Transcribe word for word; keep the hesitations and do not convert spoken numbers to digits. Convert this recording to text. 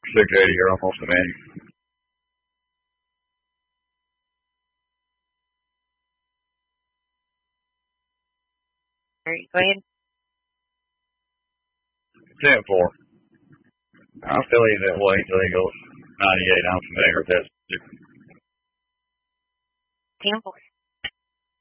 six eighty, you're almost a man. All right, go ahead. ten four. I'll still eat that way until he goes ninety-eight ounce vinegar test. ten four.